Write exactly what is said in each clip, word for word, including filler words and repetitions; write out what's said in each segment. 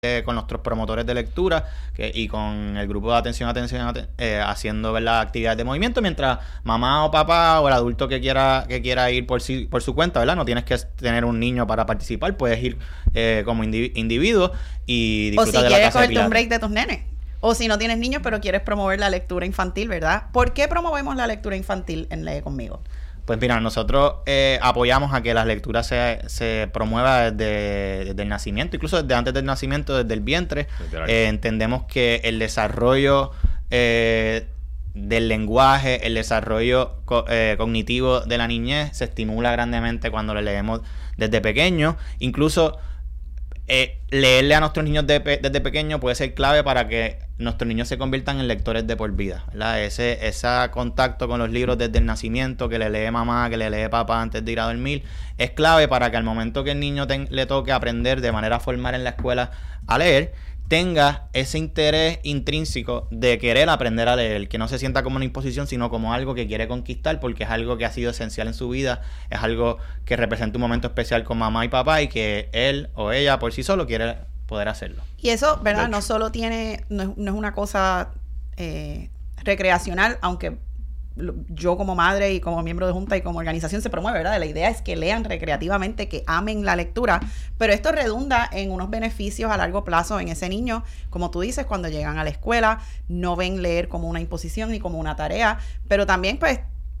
eh, con nuestros promotores de lectura que, y con el grupo de atención, atención, aten- eh, haciendo, ¿verdad?, actividades de movimiento, mientras mamá o papá o el adulto que quiera que quiera ir por sí, por su cuenta, ¿verdad? No tienes que tener un niño para participar, puedes ir eh, como indiv- individuo y O disfrutar si de la quieres clase de cogerte un pilates. break de tus nenes. O si no tienes niños, pero quieres promover la lectura infantil, ¿verdad? ¿Por qué promovemos la lectura infantil en Lee Conmigo? Pues mira, nosotros eh, apoyamos a que la lectura se, se promueva desde, desde el nacimiento, incluso desde antes del nacimiento, desde el vientre. Eh, entendemos que el desarrollo eh, del lenguaje, el desarrollo co- eh, cognitivo de la niñez se estimula grandemente cuando le leemos desde pequeño. Incluso eh, leerle a nuestros niños de pe- desde pequeño puede ser clave para que nuestros niños se conviertan en lectores de por vida, ¿verdad? Ese, ese contacto con los libros desde el nacimiento, que le lee mamá, que le lee papá antes de ir a dormir, es clave para que al momento que el niño ten- le toque aprender de manera formal en la escuela a leer, tenga ese interés intrínseco de querer aprender a leer, que no se sienta como una imposición, sino como algo que quiere conquistar, porque es algo que ha sido esencial en su vida, es algo que representa un momento especial con mamá y papá y que él o ella por sí solo quiere poder hacerlo. Y eso, ¿verdad? No solo tiene, no es, no es una cosa eh, recreacional, aunque lo- yo como madre y como miembro de junta y como organización se promueve, ¿verdad? La idea es que lean recreativamente, que amen la lectura, pero esto redunda en unos beneficios a largo plazo en ese niño, como tú dices, cuando llegan a la escuela, no ven leer como una imposición ni como una tarea, pero también, pues,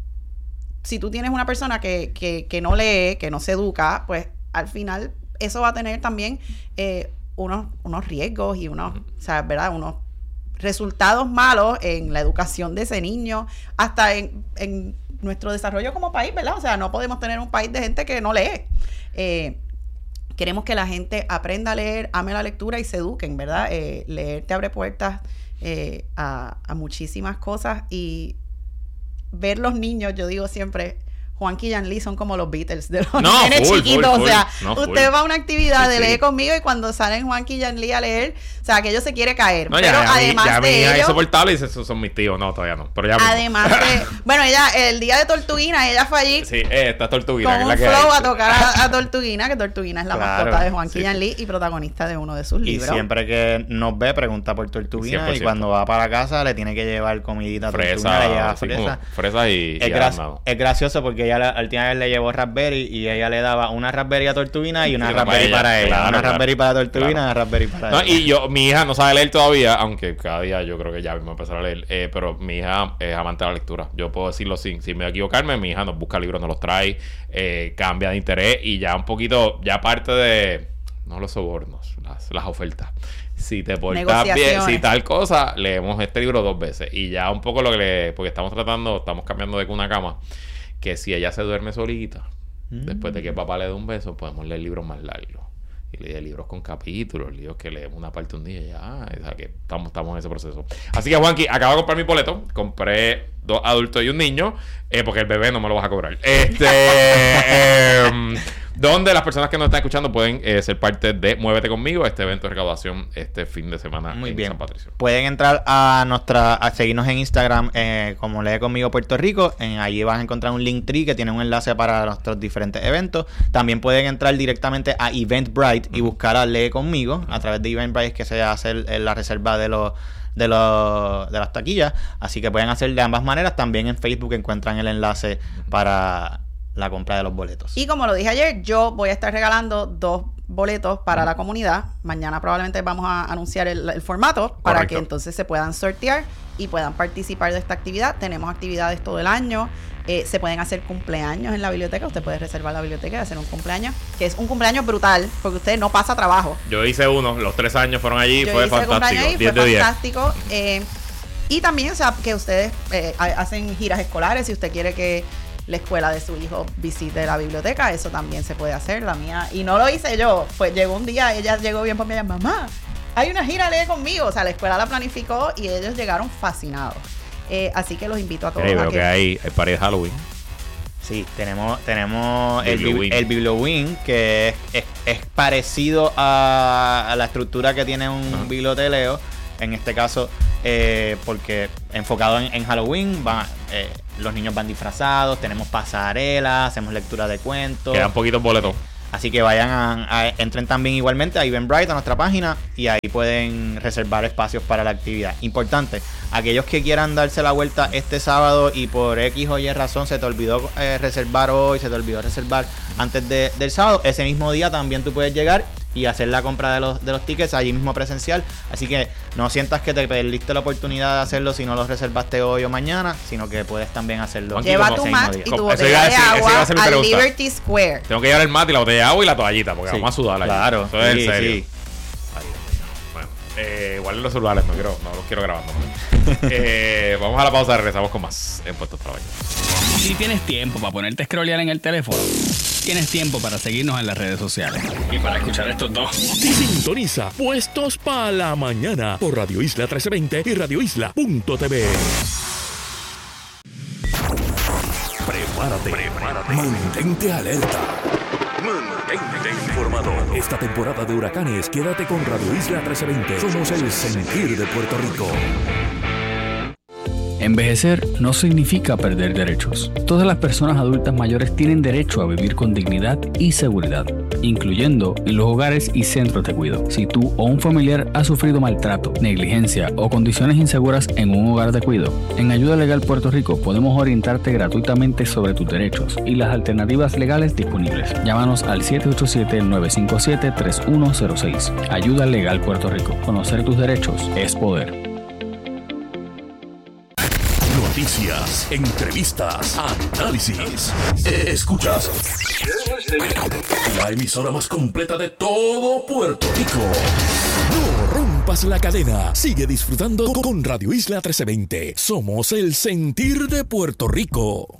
si tú tienes una persona que, que, que no lee, que no se educa, pues, al final, eso va a tener también eh, unos, unos riesgos y unos, o sea, ¿verdad? Unos resultados malos en la educación de ese niño, hasta en, en nuestro desarrollo como país, ¿verdad? O sea, no podemos tener un país de gente que no lee. Eh, queremos que la gente aprenda a leer, ame la lectura y se eduquen, ¿verdad? Eh, leer te abre puertas eh, a, a muchísimas cosas y ver los niños, yo digo siempre, Juanqui y Yan Lee son como los Beatles de los No, nenes full, chiquitos. full, o sea, full. No, usted full. va a una actividad Sí, de sí. Lee Conmigo y cuando salen Juanqui y Yan Lee a leer, o sea, aquello se quiere caer. No, pero ya, ya, además ya de mi hija es ello, insoportable y dice, esos son mis tíos. No, todavía no. Pero ya mismo. además de, bueno, ella, el día de Tortuguina, ella fue allí Sí, eh, esta Tortuguina, que con es un la que flow hay. a tocar a, a Tortuguina, que Tortuguina es la Claro, mascota de Juanqui sí. y Yan Lee y protagonista de uno de sus Y libros. siempre que nos ve, pregunta por Tortuguina cien por y ciento. cuando va para casa le tiene que llevar comidita a Tortuguina, le lleva Fresa, sí, fresa. como fresa y, Es, y gra- arandado. es gracioso porque ella la, la última vez le llevó Raspberry y ella le daba una Raspberry a Tortuguina y una Sí, para Raspberry ella, para ella. claro, una claro. Raspberry para Tortuguina y Claro. una Raspberry para No, ella. y yo, mi hija no sabe leer todavía, aunque cada día yo creo que ya mismo empezar a leer, eh, pero mi hija es amante de la lectura. Yo puedo decirlo sin, sin me equivocarme, mi hija nos busca libros, nos los trae, eh, cambia de interés y ya un poquito, ya parte de, no los sobornos, las, las ofertas. Si te portas bien, Negociaciones. si tal cosa, leemos este libro dos veces. Y ya un poco lo que le, porque estamos tratando, estamos cambiando de cuna a cama, que si ella se duerme solita, Mm. después de que papá le dé un beso, podemos leer libros más largos. Y leer libros con capítulos, libros que leemos una parte un día y ya. O sea, que estamos, estamos en ese proceso. Así que, Juanqui, acabo de comprar mi boleto. Compré dos adultos y un niño. Eh, porque el bebé no me lo vas a cobrar. Este. eh, donde las personas que nos están escuchando pueden eh, ser parte de Muévete Conmigo, este evento de recaudación este fin de semana Muy en bien. San Patricio. Pueden entrar a nuestra, a seguirnos en Instagram eh, como Lee Conmigo Puerto Rico. En allí vas a encontrar un Linktree que tiene un enlace para nuestros diferentes eventos. También pueden entrar directamente a Eventbrite y buscar a Lee Conmigo. A través de Eventbrite que se hace el- el- la reserva de los de los de las taquillas. Así que pueden hacer de ambas maneras. También en Facebook encuentran el enlace para la compra de los boletos. Y como lo dije ayer, yo voy a estar regalando dos boletos para la comunidad. Mañana probablemente vamos a anunciar el, el formato para Correcto. que entonces se puedan sortear y puedan participar de esta actividad. Tenemos actividades todo el año. Eh, se pueden hacer cumpleaños en la biblioteca. Usted puede reservar la biblioteca y hacer un cumpleaños, que es un cumpleaños brutal, porque usted no pasa trabajo. Yo hice uno, los tres años fueron allí, Yo fue hice fantástico. cumpleaños ahí, diez fue de diez. fantástico. Eh, y también, o sea, que ustedes eh, ha- hacen giras escolares. Si usted quiere que la escuela de su hijo visite la biblioteca, eso también se puede hacer. La mía, y no lo hice yo, pues llegó un día, ella llegó bien por mí, ella, mamá, hay una gira, lee conmigo. O sea, la escuela la planificó y ellos llegaron fascinados. Eh, así que los invito a todos Hey, a veo que... que hay, hay party de Halloween. Sí, tenemos, tenemos el, Bibliowing. bib- el Bibliowing, que es, es, es parecido a, a la estructura que tiene un Ajá. biblioteleo. En este caso, eh, porque enfocado en, en Halloween, va, eh, los niños van disfrazados, tenemos pasarelas, hacemos lectura de cuentos. Quedan poquitos boletos. Así que vayan a, a entren también igualmente a Eventbrite, a nuestra página, y ahí pueden reservar espacios para la actividad. Importante, aquellos que quieran darse la vuelta este sábado y por X o Y razón se te olvidó eh, reservar hoy, se te olvidó reservar antes de, del sábado, ese mismo día también tú puedes llegar y hacer la compra de los, de los tickets allí mismo presencial. Así que no sientas que te perdiste la oportunidad de hacerlo si no los reservaste hoy o mañana, sino que puedes también hacerlo. Lleva tu mat y tu Eso botella iba a de decir- eso iba agua a ser mi al pregunta. Liberty Square. Tengo que llevar el mate y la botella de agua y la toallita, porque Sí, vamos a sudar ahí. claro, Eso es sí, en serio. sí. Ay, bueno, eh, guarden los celulares, no quiero, no los quiero grabando. eh, vamos a la pausa, regresamos con más en Puestos para Bañar. Si tienes tiempo para ponerte a scrollear en el teléfono, tienes tiempo para seguirnos en las redes sociales. Y para escuchar estos dos. Sintoniza Puestos para la Mañana por Radio Isla trece veinte y radio isla punto t v. Prepárate, prepárate. Mantente alerta. Mantente informado. Esta temporada de huracanes, quédate con Radio Isla trece veinte. Somos el sentir de Puerto Rico. Envejecer no significa perder derechos. Todas las personas adultas mayores tienen derecho a vivir con dignidad y seguridad, incluyendo en los hogares y centros de cuidado. Si tú o un familiar ha sufrido maltrato, negligencia o condiciones inseguras en un hogar de cuidado, en Ayuda Legal Puerto Rico podemos orientarte gratuitamente sobre tus derechos y las alternativas legales disponibles. Llámanos al siete ocho siete, nueve cinco siete, tres uno cero seis. Ayuda Legal Puerto Rico. Conocer tus derechos es poder. Noticias, entrevistas, análisis. Escuchas la emisora más completa de todo Puerto Rico. No rompas la cadena. Sigue disfrutando con Radio Isla trece veinte. Somos el sentir de Puerto Rico.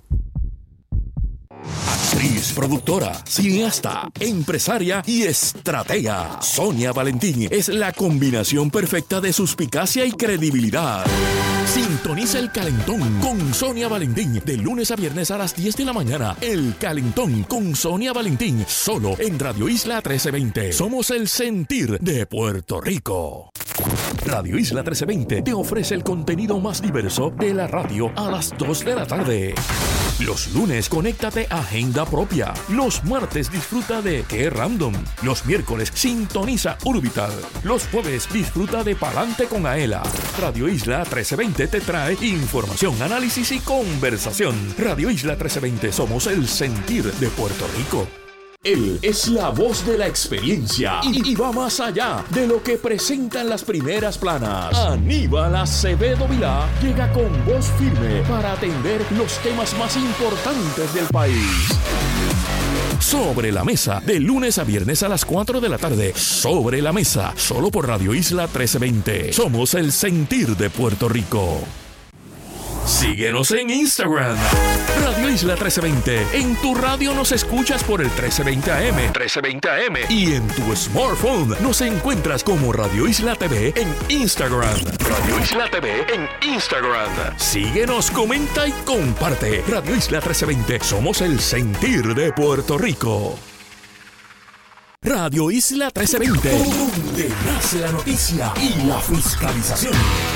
Actriz, productora, cineasta, empresaria y estratega. Sonia Valentín es la combinación perfecta de suspicacia y credibilidad. Sintoniza El Calentón con Sonia Valentín de lunes a viernes a las diez de la mañana. El Calentón con Sonia Valentín, solo en Radio Isla trece veinte. Somos el sentir de Puerto Rico. Radio Isla trece veinte te ofrece el contenido más diverso de la radio a las dos de la tarde. Los lunes, conéctate a Agenda Propia. Los martes, disfruta de Qué Random. Los miércoles, sintoniza Urbital. Los jueves, disfruta de Palante con Aela. Radio Isla trece veinte te trae información, análisis y conversación. Radio Isla trece veinte, somos el sentir de Puerto Rico. Él es la voz de la experiencia y, y va más allá de lo que presentan las primeras planas. Aníbal Acevedo Vilá llega con voz firme para atender los temas más importantes del país. Sobre la Mesa, de lunes a viernes a las cuatro de la tarde. Sobre la Mesa, solo por Radio Isla trece veinte. Somos el sentir de Puerto Rico. Síguenos en Instagram, Radio Isla trece veinte. En tu radio nos escuchas por el trece veinte A M. trece veinte A M. Y en tu smartphone nos encuentras como Radio Isla T V en Instagram. Radio Isla T V en Instagram. Síguenos, comenta y comparte. Radio Isla trece veinte. Somos el sentir de Puerto Rico. Radio Isla trece veinte. Donde nace la noticia y la fiscalización.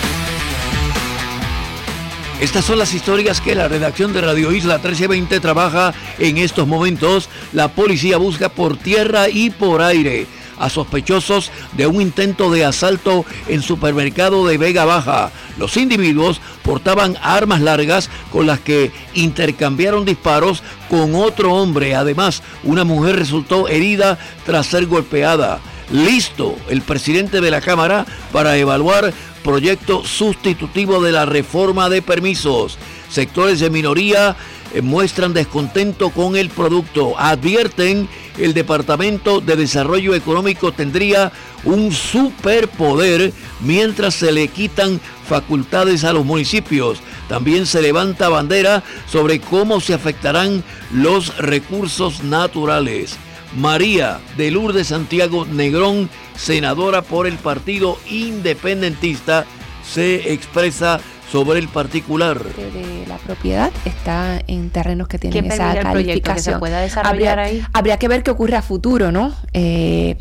Estas son las historias que la redacción de Radio Isla trece veinte trabaja en estos momentos. La policía busca por tierra y por aire a sospechosos de un intento de asalto en supermercado de Vega Baja. Los individuos portaban armas largas con las que intercambiaron disparos con otro hombre. Además, una mujer resultó herida tras ser golpeada. Listo el presidente de la Cámara para evaluar proyecto sustitutivo de la reforma de permisos. Sectores de minoría eh, muestran descontento con el producto. Advierten, el Departamento de Desarrollo Económico tendría un superpoder mientras se le quitan facultades a los municipios. También se levanta bandera sobre cómo se afectarán los recursos naturales. María de Lourdes Santiago Negrón, senadora por el Partido Independentista, se expresa sobre el particular. De la propiedad está en terrenos que tienen ¿Qué esa permite el proyecto que se calificación. pueda desarrollar habría, ahí? habría que ver qué ocurre a futuro, ¿no? Eh,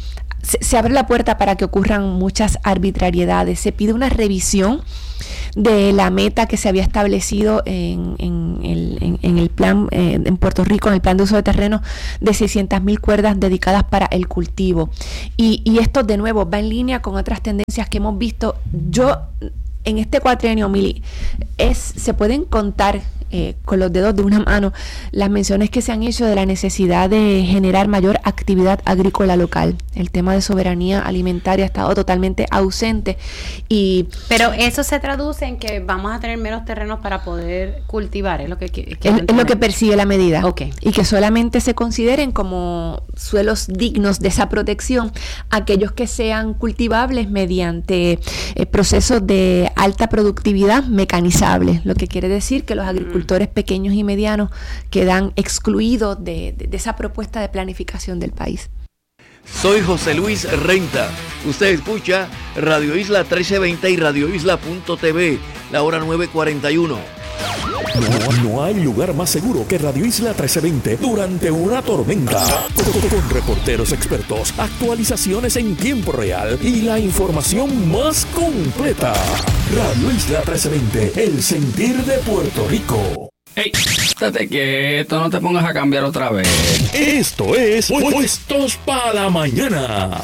se, se abre la puerta para que ocurran muchas arbitrariedades. Se pide una revisión de la meta que se había establecido en, en, el, en, en el plan eh, en Puerto Rico, en el plan de uso de terreno, de seiscientas mil cuerdas dedicadas para el cultivo. Y, y esto, de nuevo, va en línea con otras tendencias que hemos visto. Yo, en este cuatrienio, Mili, es, se pueden contar eh, con los dedos de una mano las menciones que se han hecho de la necesidad de generar mayor actividad agrícola local. El tema de soberanía alimentaria ha estado totalmente ausente. Y pero eso se traduce en que vamos a tener menos terrenos para poder cultivar, es lo que, que, que es, es lo que persigue la medida. Okay. Y que solamente se consideren como suelos dignos de esa protección aquellos que sean cultivables mediante eh, procesos de alta productividad mecanizables, lo que quiere decir que los agricultores pequeños y medianos quedan excluidos de, de, de esa propuesta de planificación del país. Soy José Luis Renta. Usted escucha Radio Isla trece veinte y radio isla punto t v, la hora nueve cuarenta y uno. No, no hay lugar más seguro que Radio Isla trece veinte durante una tormenta. Con, con reporteros expertos, actualizaciones en tiempo real y la información más completa. Radio Isla trece veinte, el sentir de Puerto Rico. ¡Ey! Estate quieto, no te pongas a cambiar otra vez. Esto es Puestos para la Mañana.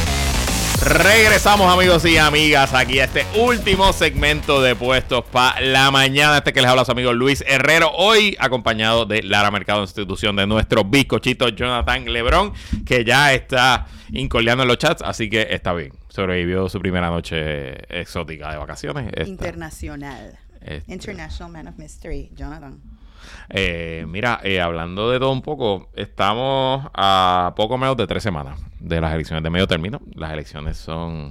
Regresamos, amigos y amigas, aquí a este último segmento de Puestos para la Mañana. Este que les habla su amigo Luis Herrero, hoy acompañado de Lara Mercado, institución de nuestro bizcochito Jonathan Lebrón, que ya está incoleando en los chats, así que está bien. Sobrevivió su primera noche exótica de vacaciones. Está. Internacional. Este. International Man of Mystery, Jonathan. Eh, mira, eh, hablando de todo un poco, estamos a poco menos de tres semanas de las elecciones de medio término. Las elecciones son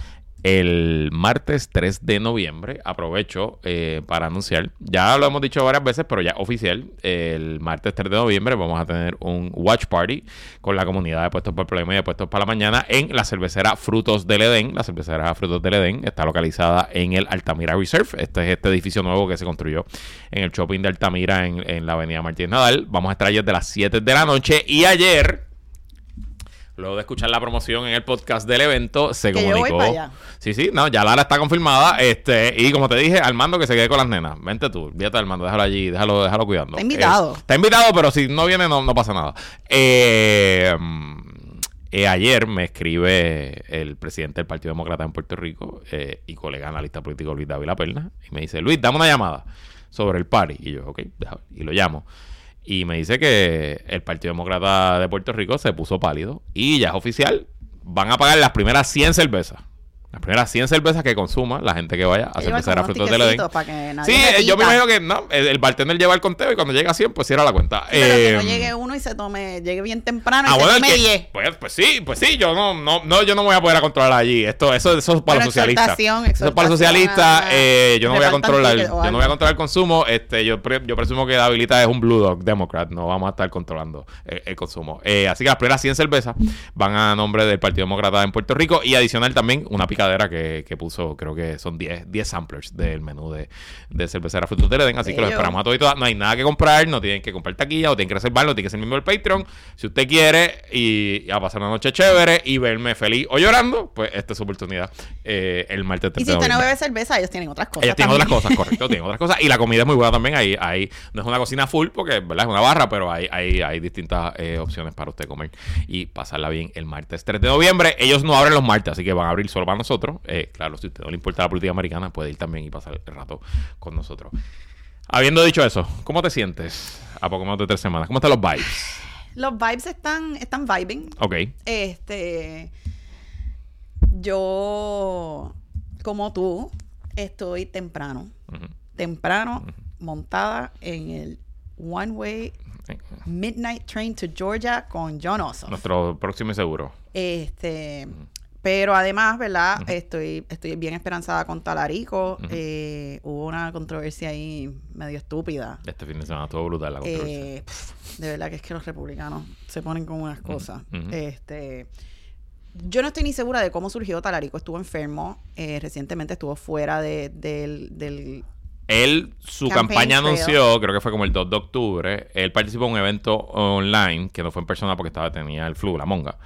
el martes tres de noviembre. Aprovecho eh, para anunciar, ya lo hemos dicho varias veces, pero ya oficial, el martes tres de noviembre vamos a tener un watch party con la comunidad de Puestos por el Problema y de Puestos para la Mañana en la cervecera Frutos del Edén. La cervecera Frutos del Edén está localizada en el Altamira Reserve. Este es este edificio nuevo que se construyó en el shopping de Altamira en, en la avenida Martínez Nadal. Vamos a estar allí desde las siete de la noche y ayer, luego de escuchar la promoción en el podcast del evento, se que comunicó. Yo voy para allá. Sí, sí, no, ya Lara está confirmada. Este, y como te dije, Armando que se quede con las nenas. Vente tú, fíjate Armando, déjalo allí, déjalo, déjalo cuidando. Está invitado. Eh, está invitado, pero si no viene, no, no pasa nada. Eh, eh, ayer me escribe el presidente del Partido Demócrata en Puerto Rico eh, y colega analista político Luis Dávila Perna, y me dice: Luis, dame una llamada sobre el party. Y yo, ok, déjame, y lo llamo. Y me dice que el Partido Demócrata de Puerto Rico se puso pálido y ya es oficial. Van a pagar las primeras cien cervezas. Las primeras cien cervezas que consuma la gente que vaya a cervecera Frutos del Edén. Sí, eh, yo me imagino que no, el, el bartender lleva el conteo y cuando llega a cien, pues cierra la cuenta. Sí, pero eh, que no llegue uno y se tome, llegue bien temprano y ah, se bueno, tome que, diez. Pues, pues sí, pues sí, yo no, no, no, yo no me voy a poder a controlar allí. Esto, eso, eso es para Pero los socialistas. exhortación, Eso es para los socialistas. Eh, yo no voy a repartan controlar, tickets o yo no algo. voy a controlar el consumo. Este, yo, pre, yo presumo que Davilita es un Blue Dog Democrat. No vamos a estar controlando el, el consumo. Eh, así que las primeras cien cervezas van a nombre del Partido Demócrata en Puerto Rico y adicional también una picadera que, que puso, creo que son diez, diez samplers del menú de, de cervecera Frutos del Edén. Así Bello. que los esperamos a todos y todas. No hay nada que comprar, no tienen que comprar taquilla, o tienen que reservarlo, tienen que ser miembro del Patreon. Si usted quiere y, y a pasar una noche chévere y verme feliz o llorando, pues esta es su oportunidad eh, el martes tres Y de si usted no noviembre. bebe cerveza, ellos tienen otras cosas. Ellas tienen también. otras cosas, correcto, tienen otras cosas. Y la comida es muy buena también. Ahí, ahí no es una cocina full porque, ¿verdad? Es una barra, pero hay, hay, hay distintas eh, opciones para usted comer y pasarla bien el martes tres de noviembre. Ellos no abren los martes, así que van a abrir solo para nosotros. Eh, claro, si a usted no le importa la política americana, puede ir también y pasar el rato con nosotros. Habiendo dicho eso, ¿cómo te sientes a poco menos de tres semanas? ¿Cómo están los vibes? Los vibes están, están vibing. Ok. Este, yo, como tú, estoy temprano. Uh-huh. Temprano, Uh-huh. montada en el One Way Midnight Train to Georgia con John Osso. Nuestro próximo y seguro. Este, pero además, ¿verdad? Uh-huh. Estoy, estoy bien esperanzada con Talarico. Uh-huh. Eh, hubo una controversia ahí medio estúpida. Este fin de semana estuvo brutal la controversia. Eh, pf, de verdad que es que los republicanos se ponen con unas cosas. Uh-huh. Este, yo no estoy ni segura de cómo surgió Talarico. Estuvo enfermo. Eh, recientemente estuvo fuera de, del, del Él, su Campaign campaña trail. anunció, creo que fue como el dos de octubre, él participó en un evento online, que no fue en persona porque estaba tenía el flu, la monga.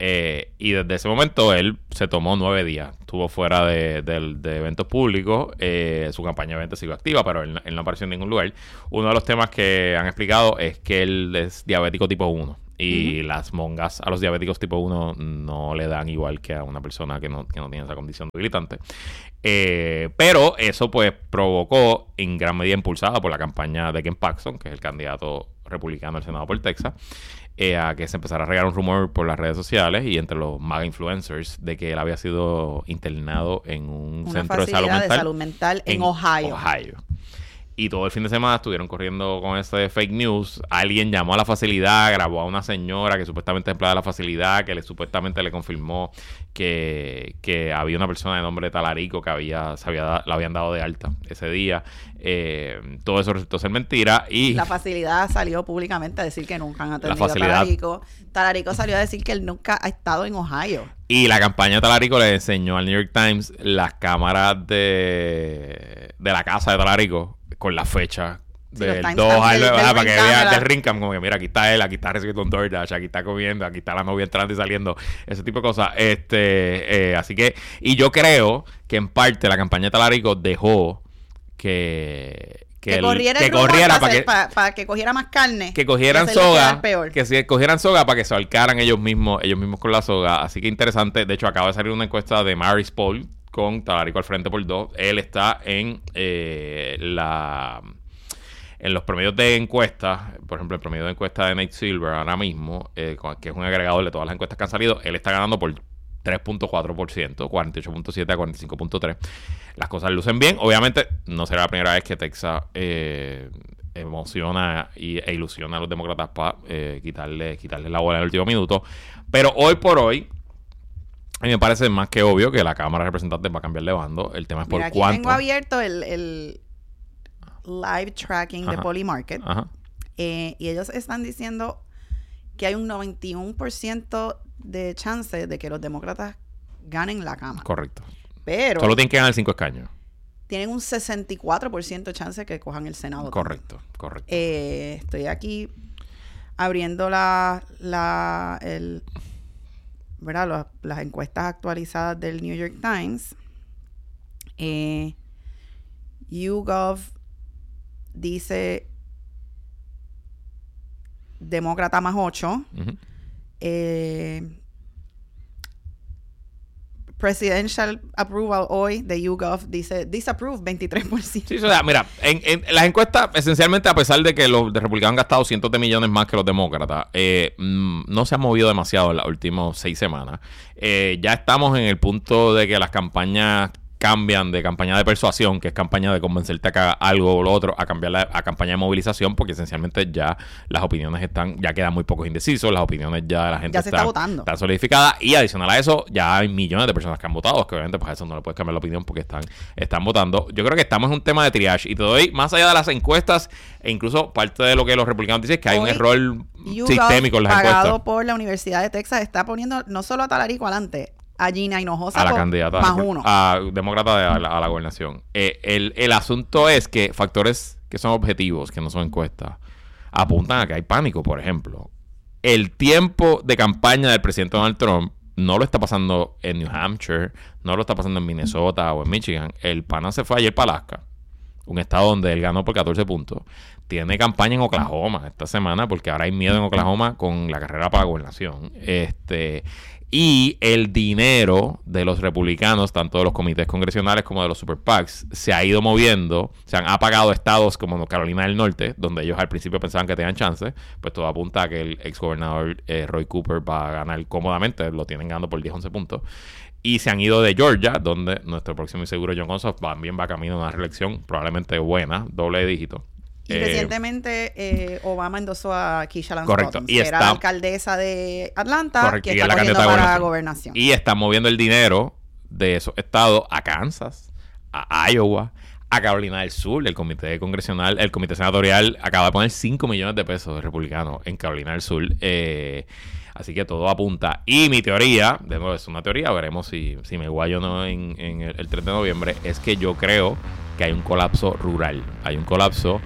Eh, y desde ese momento él se tomó nueve días. Estuvo fuera de, de, de eventos públicos. Eh, su campaña de eventos siguió activa, pero él, él no apareció en ningún lugar. Uno de los temas que han explicado es que él es diabético tipo uno. Y uh-huh. las mongas a los diabéticos tipo uno no le dan igual que a una persona que no, que no tiene esa condición debilitante. Eh, pero eso pues provocó, en gran medida impulsada por la campaña de Ken Paxton, que es el candidato republicano al Senado por Texas, eh, a que se empezara a regar un rumor por las redes sociales y entre los MAGA influencers de que él había sido internado en un una centro de salud mental, de salud mental en, en Ohio. Ohio. Y todo el fin de semana estuvieron corriendo con este fake news. Alguien llamó a la facilidad, grabó a una señora que supuestamente es empleada de la facilidad, que le supuestamente le confirmó que, que había una persona de nombre Talarico que había, se había, la habían dado de alta ese día. Eh, todo eso resultó ser mentira. Y la facilidad salió públicamente a decir que nunca han atendido a Talarico. Talarico salió a decir que él nunca ha estado en Ohio. Y la campaña de Talarico le enseñó al New York Times las cámaras de, de la casa de Talarico con la fecha sí, del dos al ah, para que vean del Rincam, como que mira, aquí está él, aquí está recibiendo un DoorDash, aquí está comiendo, aquí está la novia entrando y saliendo, ese tipo de cosas. Este, eh, así que, y yo creo que en parte la campaña de Talarico dejó que que, que el, corriera, que el corriera para que, pa, pa que cogiera más carne, que cogieran soga, que si cogieran soga para que se ahorcaran ellos mismos, ellos mismos con la soga. Así que interesante. De hecho, acaba de salir una encuesta de Maris Poll con Talarico al frente por dos. Él está en eh, la en los promedios de encuestas, por ejemplo, el promedio de encuesta de Nate Silver ahora mismo, eh, que es un agregador de todas las encuestas que han salido, él está ganando por tres punto cuatro por ciento, cuarenta y ocho punto siete a cuarenta y cinco punto tres. Las cosas lucen bien. Obviamente, no será la primera vez que Texas eh, emociona y, e ilusiona a los demócratas para eh, quitarle, quitarle la bola en el último minuto. Pero hoy por hoy, a mí me parece más que obvio que la Cámara de Representantes va a cambiar de bando. El tema es por Mira, aquí cuánto. Tengo abierto el, el live tracking Ajá. de Polymarket. Ajá. Eh, y ellos están diciendo que hay un noventa y uno por ciento de chance de que los demócratas ganen la Cámara. Correcto. Pero solo tienen que ganar cinco escaños. Tienen un sesenta y cuatro por ciento de chance de que cojan el Senado. Correcto, también. correcto. Eh, estoy aquí abriendo la, la el, ¿verdad? Los, las encuestas actualizadas del New York Times. Eh, YouGov dice demócrata más ocho. Uh-huh. Eh, Presidential approval hoy de YouGov dice disapprove veintitrés por ciento. Sí, o sea, mira, en, en las encuestas, esencialmente, a pesar de que los republicanos han gastado cientos de millones más que los demócratas, eh, mmm, no se han movido demasiado en las últimas seis semanas. Eh, ya estamos en el punto de que las campañas cambian de campaña de persuasión, que es campaña de convencerte a que haga algo o lo otro, a cambiar la, a campaña de movilización, porque esencialmente ya las opiniones están, ya quedan muy pocos indecisos, las opiniones ya de la gente ya se están, está votando. están solidificadas, y adicional a eso, ya hay millones de personas que han votado, que obviamente pues a eso no le puedes cambiar la opinión porque están, están votando. Yo creo que estamos en un tema de triage, y te doy, más allá de las encuestas, e incluso parte de lo que los republicanos dicen, es que hay Hoy, un error YouGov, sistémico en las pagado encuestas. Pagado por la Universidad de Texas, está poniendo no solo a Talarico adelante, a Gina Hinojosa a la candidata más uno. A demócrata de, a, la, a la gobernación. Eh, el, el asunto es que factores que son objetivos, que no son encuestas, apuntan a que hay pánico. Por ejemplo, el tiempo de campaña del presidente Donald Trump no lo está pasando en New Hampshire, no lo está pasando en Minnesota o en Michigan. El pana se fue ayer para Alaska, un estado donde él ganó por catorce puntos. Tiene campaña en Oklahoma esta semana, porque ahora hay miedo en Oklahoma con la carrera para la gobernación. Este... Y el dinero de los republicanos, tanto de los comités congresionales como de los super PACs, se ha ido moviendo. Se han apagado estados como Carolina del Norte, donde ellos al principio pensaban que tenían chance. Pues todo apunta a que el exgobernador eh, Roy Cooper va a ganar cómodamente. Lo tienen ganando por diez, once puntos. Y se han ido de Georgia, donde nuestro próximo y seguro John Ossoff también va camino a una reelección probablemente buena, doble de dígito. Y eh, recientemente eh, Obama endosó a Keisha Lance correcto, Bottoms, y que está, era la alcaldesa de Atlanta, correcto, que y está la corriendo para la gobernación. gobernación. Y están moviendo el dinero de esos estados a Kansas, a Iowa, a Carolina del Sur. El comité congresional, el comité senatorial acaba de poner cinco millones de pesos de republicanos en Carolina del Sur. Eh, así que todo apunta. Y mi teoría, de nuevo es una teoría, veremos si, si me guayo o no en, en el, el tres de noviembre, es que yo creo que hay un colapso rural. Hay un colapso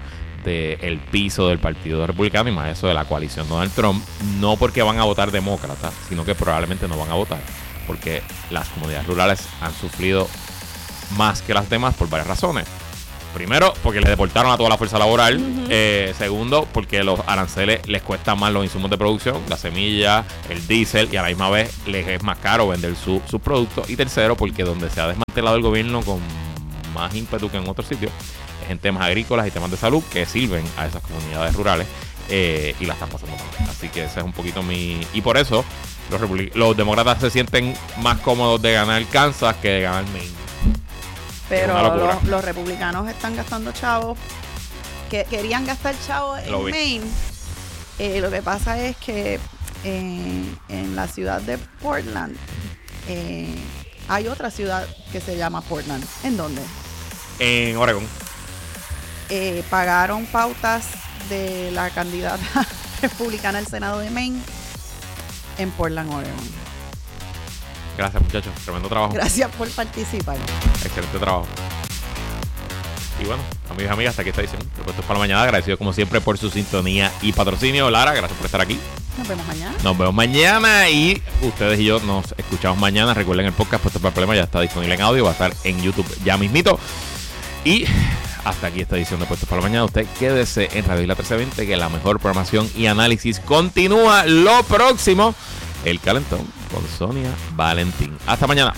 del piso del Partido Republicano y más eso de la coalición Donald Trump, no porque van a votar demócratas, sino que probablemente no van a votar, porque las comunidades rurales han sufrido más que las demás por varias razones. Primero, porque les deportaron a toda la fuerza laboral. Uh-huh. Eh, segundo, porque los aranceles les cuestan más los insumos de producción, la semilla, el diésel, y a la misma vez les es más caro vender sus su productos. Y tercero, porque donde se ha desmantelado el gobierno con más ímpetu que en otros sitios es en temas agrícolas y temas de salud que sirven a esas comunidades rurales eh, y la están pasando mal. Así que ese es un poquito mi... Y por eso los, republic- los demócratas se sienten más cómodos de ganar Kansas que de ganar Maine. Pero los, los republicanos están gastando chavos, que querían gastar chavos en Maine. Eh, lo que pasa es que eh, en la ciudad de Portland eh, hay otra ciudad que se llama Portland. ¿En dónde? En Oregón. Eh, pagaron pautas de la candidata republicana al Senado de Maine en Portland, Oregón. Gracias, muchachos. Tremendo trabajo. Gracias por participar. Excelente trabajo. Y bueno, amigos y amigas, hasta aquí esta edición de Puestos para la Mañana. Agradecido como siempre por su sintonía y patrocinio. Lara, gracias por estar aquí. Nos vemos mañana. Nos vemos mañana y ustedes y yo nos escuchamos mañana. Recuerden, el podcast Puestos para el Problema ya está disponible en audio. Va a estar en YouTube ya mismito. Y hasta aquí esta edición de Puestos para la Mañana. Usted quédese en Radio Isla trece veinte, que la mejor programación y análisis continúa. Lo próximo, El Calentón con Sonia Valentín. Hasta mañana.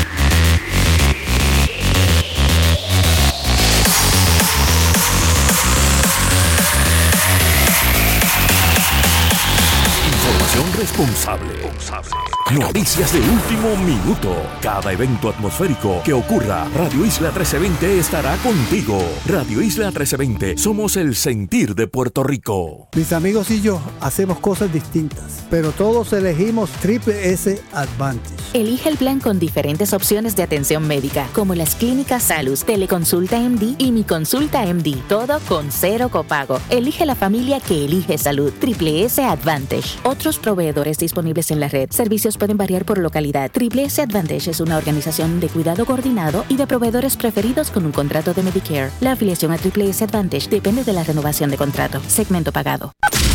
Información responsable. Noticias de último minuto. Cada evento atmosférico que ocurra, Radio Isla trece veinte estará contigo. Radio Isla trece veinte, somos el sentir de Puerto Rico. Mis amigos y yo hacemos cosas distintas, pero todos elegimos Triple S Advantage. Elige el plan con diferentes opciones de atención médica, como las clínicas Salus, Teleconsulta M D y Mi Consulta M D, todo con cero copago. Elige la familia que elige salud. Triple S Advantage. Otros proveedores disponibles en la red. Servicios pueden variar por localidad. Triple S Advantage es una organización de cuidado coordinado y de proveedores preferidos con un contrato de Medicare. La afiliación a Triple S Advantage depende de la renovación de contrato. Segmento pagado.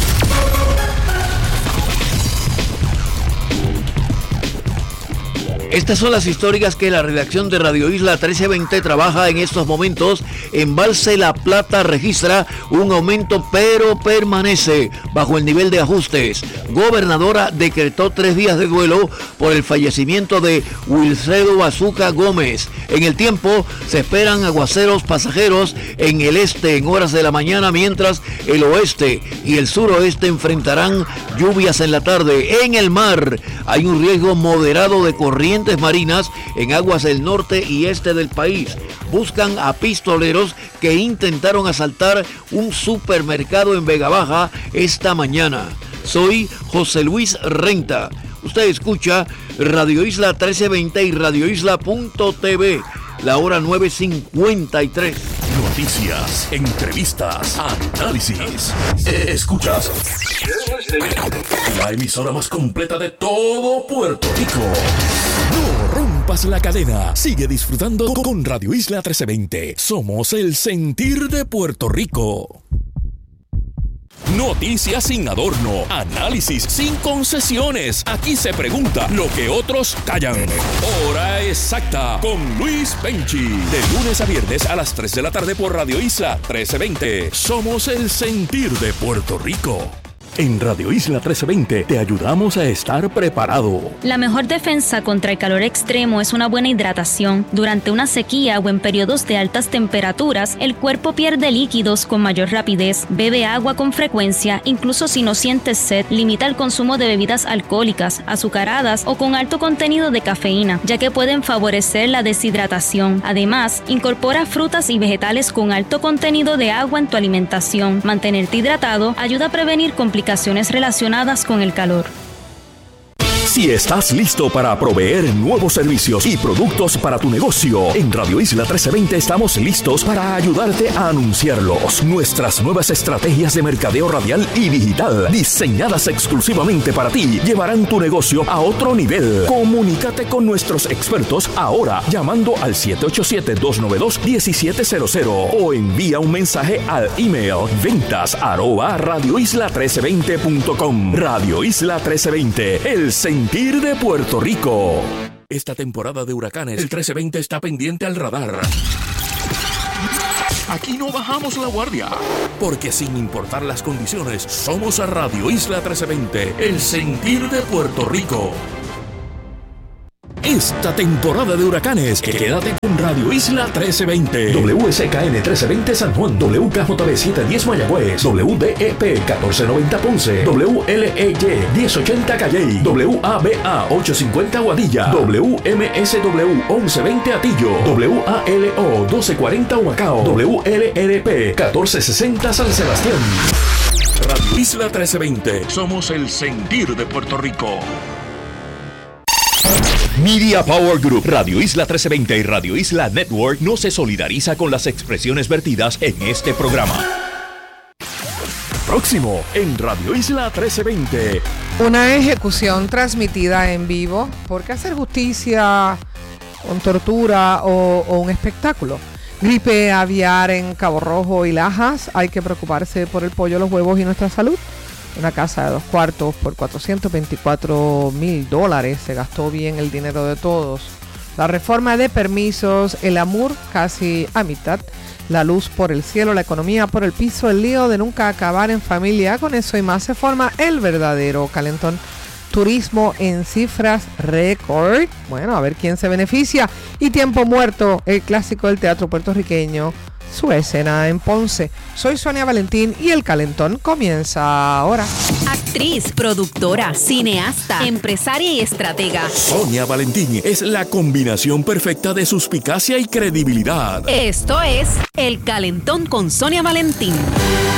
Estas son las históricas que la redacción de Radio Isla trece veinte trabaja en estos momentos. Embalse La Plata registra un aumento, pero permanece bajo el nivel de ajustes. Gobernadora decretó tres días de duelo por el fallecimiento de Wilfredo Bazuca Gómez. En el tiempo se esperan aguaceros pasajeros en el este en horas de la mañana, mientras el oeste y el suroeste enfrentarán lluvias en la tarde. En el mar hay un riesgo moderado de corriente marinas en aguas del norte y este del país. Buscan a pistoleros que intentaron asaltar un supermercado en Vega Baja esta mañana. Soy José Luis Renta. Usted escucha Radio Isla trece veinte y Radio Isla punto t v. La hora nueve cincuenta y tres. Noticias, entrevistas, análisis. Escuchas la emisora más completa de todo Puerto Rico. No rompas la cadena. Sigue disfrutando con Radio Isla trece veinte. Somos el sentir de Puerto Rico. Noticias sin adorno, análisis sin concesiones. Aquí se pregunta lo que otros callan. Hora exacta con Luis Penchi. De lunes a viernes a las tres de la tarde por Radio Isla trece veinte. Somos el sentir de Puerto Rico. En Radio Isla trece veinte te ayudamos a estar preparado. La mejor defensa contra el calor extremo es una buena hidratación. Durante una sequía o en periodos de altas temperaturas, el cuerpo pierde líquidos con mayor rapidez. Bebe agua con frecuencia, incluso si no sientes sed. Limita el consumo de bebidas alcohólicas, azucaradas o con alto contenido de cafeína, ya que pueden favorecer la deshidratación. Además, incorpora frutas y vegetales con alto contenido de agua en tu alimentación. Mantenerte hidratado ayuda a prevenir complicaciones relacionadas con el calor. Si estás listo para proveer nuevos servicios y productos para tu negocio, en Radio Isla trece veinte estamos listos para ayudarte a anunciarlos. Nuestras nuevas estrategias de mercadeo radial y digital, diseñadas exclusivamente para ti, llevarán tu negocio a otro nivel. Comunícate con nuestros expertos ahora llamando al siete ocho siete, dos nueve dos, uno siete cero cero o envía un mensaje al email ventas arroba radio isla trece veinte punto com. Radio Isla trece veinte, el sentir de Puerto Rico. Esta temporada de huracanes, el trece veinte está pendiente al radar. Aquí no bajamos la guardia, porque sin importar las condiciones, somos a Radio Isla trece veinte, el sentir de Puerto Rico. Esta temporada de huracanes, quédate con Radio Isla trece veinte. W S K N trece veinte San Juan, W K J B setecientos diez Mayagüez, W D E P catorce noventa Ponce, W L E Y diez ochenta Calley, W A B A ochocientos cincuenta Guadilla, W M S W once veinte Atillo, W A L O doce cuarenta Humacao, W L R P catorce sesenta San Sebastián. Radio Isla trece veinte, somos el sentir de Puerto Rico. Media Power Group, Radio Isla trece veinte y Radio Isla Network no se solidariza con las expresiones vertidas en este programa. Próximo en Radio Isla trece veinte. Una ejecución transmitida en vivo. ¿Por qué hacer justicia con tortura o, o un espectáculo? Gripe aviar en Cabo Rojo y Lajas. Hay que preocuparse por el pollo, los huevos y nuestra salud. Una casa de dos cuartos por cuatrocientos veinticuatro mil dólares. Se gastó bien el dinero de todos. La reforma de permisos, el amor casi a mitad. La luz por el cielo, la economía por el piso, el lío de nunca acabar en familia. Con eso y más se forma el verdadero calentón. Turismo en cifras récord. Bueno, a ver quién se beneficia. Y tiempo muerto, el clásico del teatro puertorriqueño. Su escena en Ponce. Soy Sonia Valentín y el calentón comienza ahora. Actriz, productora, cineasta, empresaria y estratega. Sonia Valentín es la combinación perfecta de suspicacia y credibilidad. Esto es El Calentón con Sonia Valentín.